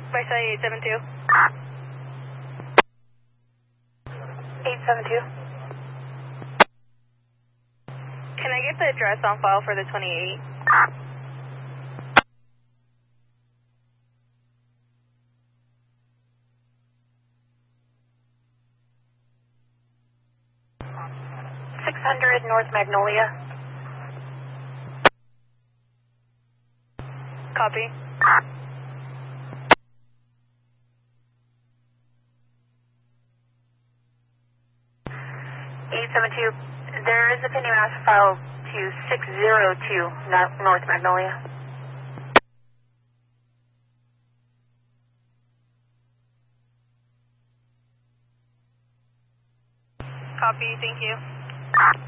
By site 872. 872. Can I get the address on file for the 28? North Magnolia. Copy. 872. There is a pending master file to 602 North Magnolia. Copy, thank you.